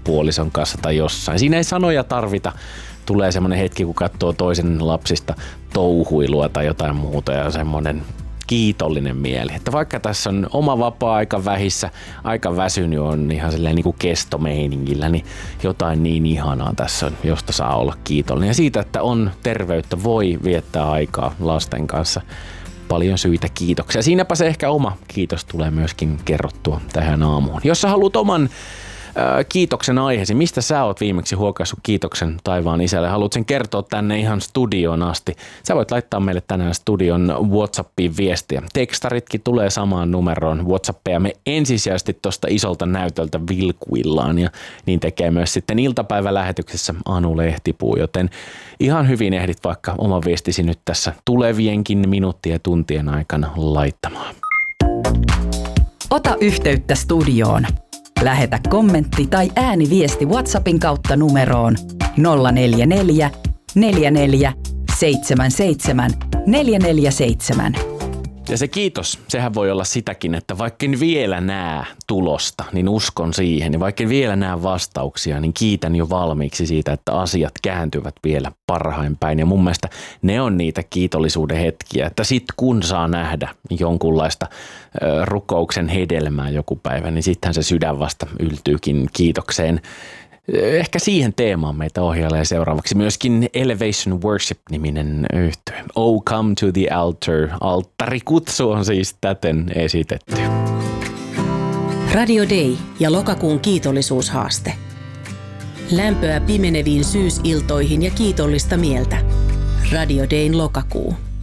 puolison kanssa tai jossain. Siinä ei sanoja tarvita. Tulee semmoinen hetki, kun katsoo toisen lapsista touhuilua tai jotain muuta ja semmoinen kiitollinen mieli. Että vaikka tässä on oma vapaa-aika vähissä, aika väsynyt on ihan silleen niin kuin kestomeiningillä, niin jotain niin ihanaa tässä on, josta saa olla kiitollinen. Ja siitä, että on terveyttä, voi viettää aikaa lasten kanssa. Paljon syitä kiitoksia. Siinäpä se ehkä oma kiitos tulee myöskin kerrottua tähän aamuun. Jos sä haluat oman kiitoksen aiheesi, mistä sä oot viimeksi huokaissut kiitoksen taivaan isälle? Haluat sen kertoa tänne ihan studioon asti? Sä voit laittaa meille tänään studion WhatsAppiin viestiä. Tekstaritkin tulee samaan numeroon WhatsAppia. Me ensisijaisesti tosta isolta näytöltä vilkuillaan ja niin tekee myös sitten iltapäivälähetyksessä Anu Lehtipuu, joten ihan hyvin ehdit vaikka oma viestisi nyt tässä tulevienkin minuuttien ja tuntien aikana laittamaan. Ota yhteyttä studioon. Lähetä kommentti tai ääniviesti WhatsAppin kautta numeroon 044 44 77 447. Ja se kiitos, sehän voi olla sitäkin, että vaikka en vielä näe tulosta, niin uskon siihen. Ja vaikka en vielä näe vastauksia, niin kiitän jo valmiiksi siitä, että asiat kääntyvät vielä parhain päin. Ja mun mielestä ne on niitä kiitollisuuden hetkiä, että sit kun saa nähdä jonkunlaista rukouksen hedelmää joku päivä, niin sittenhän se sydän vasta yltyykin kiitokseen. Ehkä siihen teemaan meitä ohjailee seuraavaksi myöskin Elevation Worship-niminen yhtye. Oh, come to the altar. Alttarikutsu on siis täten esitetty. Radio Day ja lokakuun kiitollisuushaaste. Lämpöä pimeneviin syysiltoihin ja kiitollista mieltä. Radio Dayn lokakuu.